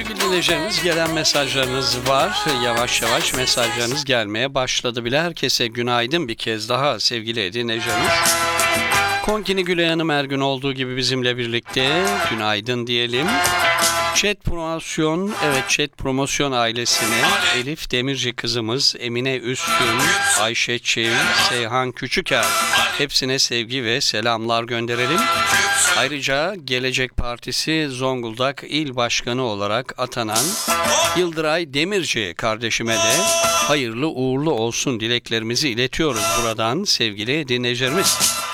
Sevgili dinleyicilerimiz, gelen mesajlarınız var. Yavaş yavaş mesajlarınız gelmeye başladı bile. Herkese günaydın bir kez daha sevgili dinleyicilerimiz. Konkini Gülay Hanım her gün olduğu gibi bizimle birlikte günaydın diyelim. Chat Promosyon, evet Chat Promosyon ailesine Elif Demirci kızımız, Emine Üstün, Ayşe Çiv, Seyhan Küçüker, hepsine sevgi ve selamlar gönderelim. Ayrıca Gelecek Partisi Zonguldak İl Başkanı olarak atanan Yıldıray Demirci kardeşime de hayırlı uğurlu olsun dileklerimizi iletiyoruz buradan sevgili dinleyicilerimiz.